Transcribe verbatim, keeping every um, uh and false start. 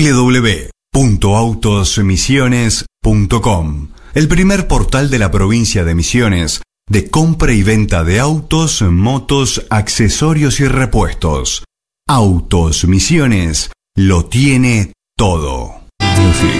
w w w punto autos misiones punto com, el primer portal de la provincia de Misiones de compra y venta de autos, motos, accesorios y repuestos. Autos Misiones lo tiene todo. Music.